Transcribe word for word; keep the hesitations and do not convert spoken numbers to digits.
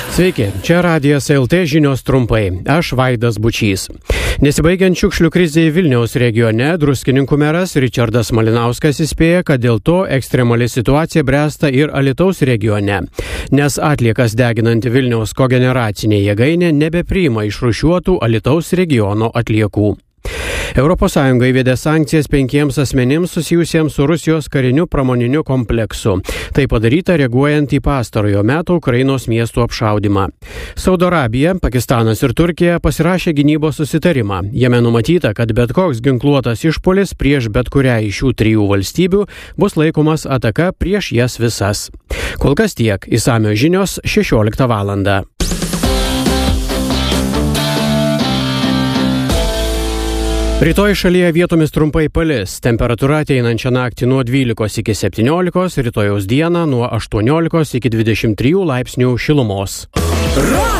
Sveiki, čia Radijas L T žinios trumpai. Aš Vaidas Bučys. Nesibaigiant šiukšlių krizei Vilniaus regione, Druskininkų meras Ričardas Malinauskas įspėja, kad dėl to ekstremali situacija bręsta ir Alytaus regione, nes atliekas deginanti Vilniaus kogeneracinė jėgainė nebepriima išrūšiuotų Alytaus regiono atliekų. Europos Sąjunga įvedė sankcijas penkiems asmenims susijusiems su Rusijos kariniu pramoniniu kompleksu. Tai padaryta reaguojant į pastarojo meto Ukrainos miestų apšaudymą. Saudo Arabija, Pakistanas ir Turkija pasirašė gynybos susitarimą. Jame numatyta, kad bet koks ginkluotas išpuolis prieš bet kurią iš šių trijų valstybių bus laikomas ataka prieš jas visas. Kol kas tiek, išsamios žinios šešioliktą valandą. Rytoj šalyje vietomis trumpai palis. Temperatūra ateinančią naktį nuo dvylikos iki septyniolikos, rytojaus dieną nuo aštuoniolikos iki dvidešimt trijų laipsnių šilumos.